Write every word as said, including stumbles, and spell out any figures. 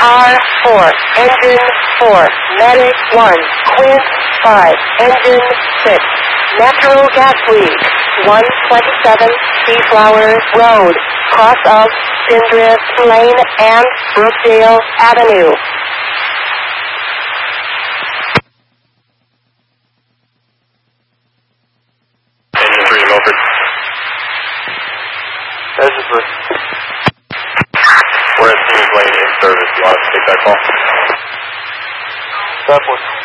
R four, engine four, medic one, Quint five, engine six, natural gas leak, one twenty-seven, Seaflower Road, cross of Spindrift Lane and Brookdale Avenue. Engine three, Milford. Engine three. We're at Stevens Lane in service. You want us to take that call? That one.